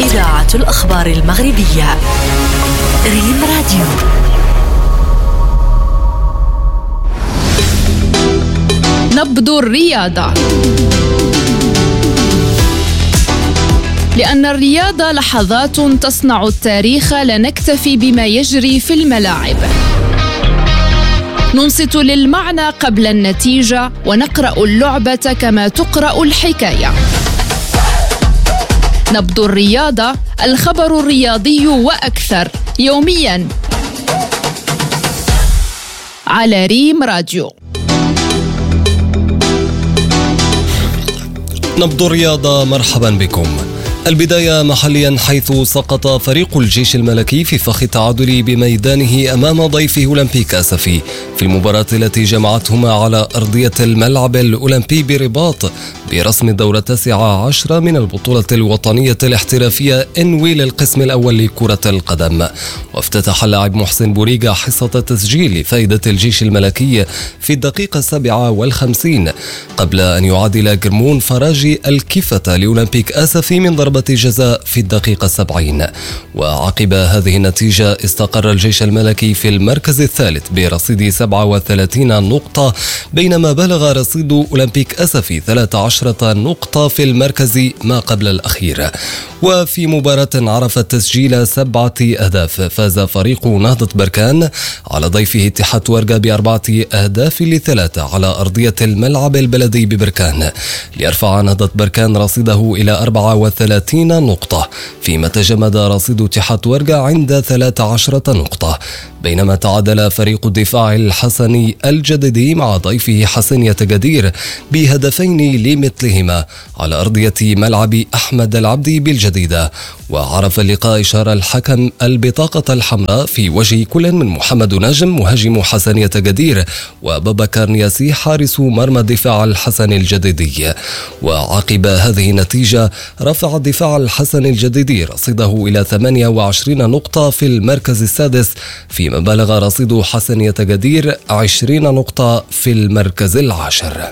إذاعة الأخبار المغربية ريم راديو. نبض الرياضة. لأن الرياضة لحظات تصنع التاريخ، لا نكتفي بما يجري في الملاعب. ننصت للمعنى قبل النتيجة، ونقرأ اللعبة كما تقرأ الحكاية. نبض الرياضة، الخبر الرياضي وأكثر، يومياً على ريم راديو. نبض الرياضة، مرحبا بكم. البداية محليا، حيث سقط فريق الجيش الملكي في فخ التعادل بميدانه أمام ضيفه أولمبيك أسفي في المباراة التي جمعتهما على أرضية الملعب الأولمبي برباط برسم الدورة 19 من البطولة الوطنية الاحترافية إنوي للقسم الأول لكرة القدم. وافتتح اللاعب محسن بوريغا حصة التسجيل لفائدة الجيش الملكي في الدقيقة 57 قبل أن يعادل جرمون فراجي الكفة لأولمبيك أسفي من ضربة جزاء في الدقيقة 70. وعقب هذه النتيجة استقر الجيش الملكي في المركز الثالث برصيد 37 نقطة، بينما بلغ رصيد أولمبيك أسفي 13 نقطة في المركز ما قبل الأخير. وفي مباراة عرفت تسجيل 7 أهداف، فاز فريق نهضة بركان على ضيفه اتحاد ورقة ب4 أهداف ل3 على أرضية الملعب البلدي ببركان، ليرفع نهضة بركان رصيده إلى 34 نقطة، فيما تجمد رصيد اتحاد ورقة عند 13 نقطة. بينما تعادل فريق الدفاع الحسني الجديدي مع ضيفه حسنية جدير بهدفين لمثلهما على أرضية ملعب أحمد العبدي بالجديدة. وعرف اللقاء إشارة الحكم البطاقة الحمراء في وجه كل من محمد نجم مهاجم حسنية جدير وبابكر نياسي حارس مرمى الدفاع الحسني الجديدي. وعقب هذه النتيجة رفع الدفاع الحسني الجديدي رصيده إلى 28 نقطة في المركز السادس، فيما بلغ رصيد حسنية جدير 20 نقطة في المركز العاشر.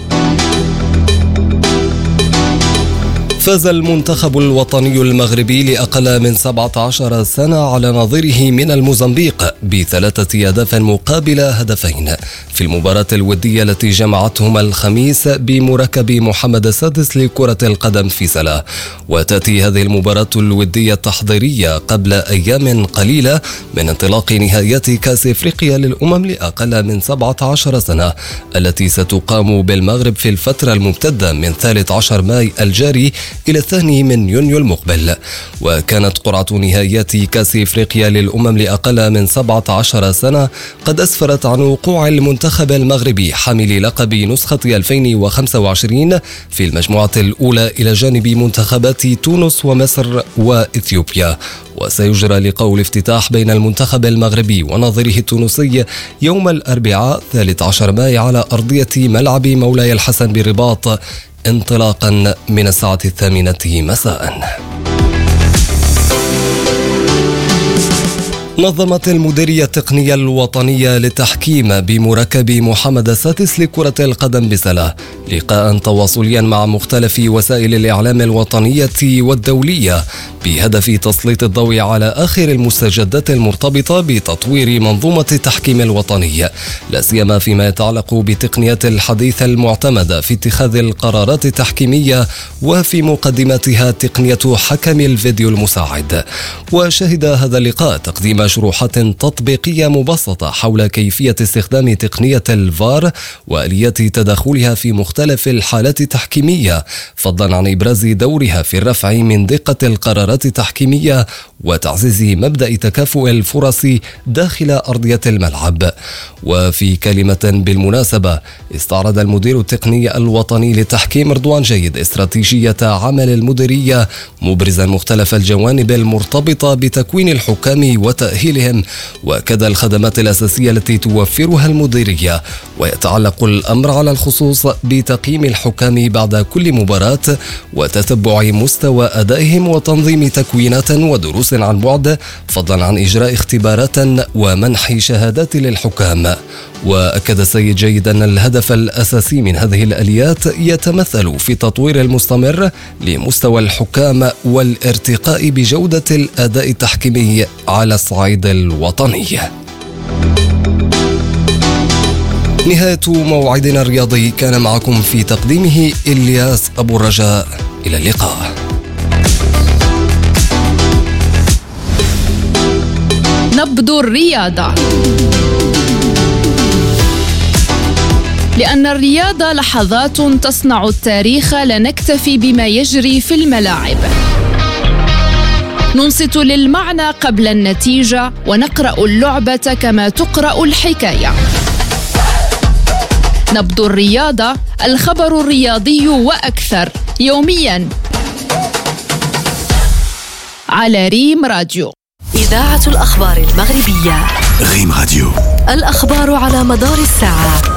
فاز المنتخب الوطني المغربي لأقل من 17 سنة على نظيره من الموزمبيق ب3 أهداف مقابل هدفين في المباراة الودية التي جمعتهما الخميس بمركب محمد السادس لكرة القدم في سلا. وتأتي هذه المباراة الودية التحضيرية قبل أيام قليلة من انطلاق نهائيات كأس إفريقيا للأمم لأقل من 17 سنة التي ستقام بالمغرب في الفترة الممتدة من 13 ماي الجاري إلى 2 من يونيو المقبل. وكانت قرعة نهائيات كأس إفريقيا للأمم لأقل من 17 سنة قد أسفرت عن وقوع المنتخب المغربي حامل لقب نسخة 2025 في المجموعة الأولى إلى جانب منتخبات تونس ومصر وإثيوبيا. وسيجرى لقاء الافتتاح بين المنتخب المغربي ونظيره التونسي يوم الأربعاء 13 ماي على أرضية ملعب مولاي الحسن بالرباط انطلاقا من الساعة 8 مساء. نظمت المديرية التقنية الوطنية للتحكيم بمركب محمد السادس لكرة القدم بسلا لقاء تواصليا مع مختلف وسائل الإعلام الوطنية والدولية بهدف تسليط الضوء على آخر المستجدات المرتبطة بتطوير منظومة التحكيم الوطني، لا سيما فيما يتعلق بالتقنيات الحديثة المعتمدة في اتخاذ القرارات التحكيمية، وفي مقدمتها تقنية حكم الفيديو المساعد. وشهد هذا اللقاء تقديم شروحات تطبيقية مبسطة حول كيفية استخدام تقنية الفار وآليات تدخلها في مختلف الحالات التحكيمية، فضلا عن إبراز دورها في الرفع من دقة القرارات التحكيمية وتعزيز مبدأ تكافؤ الفرص داخل أرضية الملعب. وفي كلمة بالمناسبة استعرض المدير التقني الوطني للتحكيم رضوان جيد استراتيجية عمل المديرية، مبرزا مختلف الجوانب المرتبطة بتكوين الحكام وتأهيل وتأهيلهم وكذا الخدمات الأساسية التي توفرها المديرية. ويتعلق الأمر على الخصوص بتقييم الحكام بعد كل مباراة وتتبع مستوى أدائهم وتنظيم تكوينات ودروس عن بعد، فضلا عن إجراء اختبارات ومنح شهادات للحكام. وأكد السيد جيد أن الهدف الأساسي من هذه الآليات يتمثل في التطوير المستمر لمستوى الحكام والارتقاء بجودة الأداء التحكيمي على الصعيد الوطني. نهاية موعدنا الرياضي، كان معكم في تقديمه إلياس أبو الرجاء. إلى اللقاء. نبض الرياضة، لأن الرياضة لحظات تصنع التاريخ، لا نكتفي بما يجري في الملاعب. ننصت للمعنى قبل النتيجة ونقرأ اللعبة كما تقرأ الحكاية. نبض الرياضة، الخبر الرياضي وأكثر، يومياً على ريم راديو. إذاعة الأخبار المغربية. ريم راديو، الأخبار على مدار الساعة.